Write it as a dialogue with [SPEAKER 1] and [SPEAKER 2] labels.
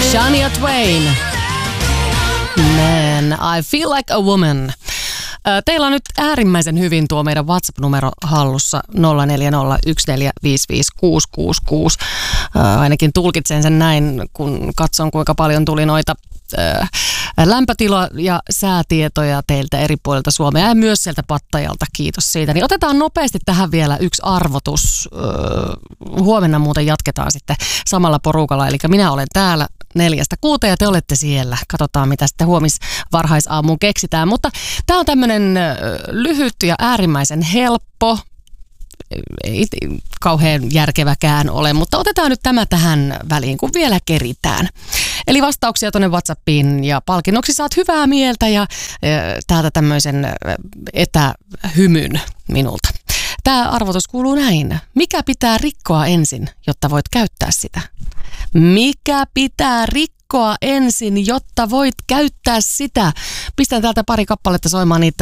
[SPEAKER 1] Shania Twain. Man, I feel like a woman. Teillä on nyt äärimmäisen hyvin tuo meidän WhatsApp-numero hallussa 0401455666. Ainakin tulkitsen sen näin, kun katson kuinka paljon tuli noita lämpötila- ja säätietoja teiltä eri puolilta Suomea ja myös sieltä Pattajalta. Kiitos siitä. Niin otetaan nopeasti tähän vielä yksi arvotus. Huomenna muuten jatketaan sitten samalla porukalla. Eli minä olen täällä 4-6 ja te olette siellä. Katsotaan, mitä sitten varhaisaamuun keksitään. Mutta tämä on tämmöinen lyhyt ja äärimmäisen helppo. Ei kauhean järkeväkään ole, mutta otetaan nyt tämä tähän väliin, kun vielä keritään. Eli vastauksia tuonne WhatsAppiin ja palkinnoksi saat hyvää mieltä ja täältä tämmöisen etähymyn minulta. Tämä arvotus kuuluu näin. Mikä pitää rikkoa ensin, jotta voit käyttää sitä? Mikä pitää rikkoa ensin, jotta voit käyttää sitä? Pistän täältä pari kappaletta soimaan, niitä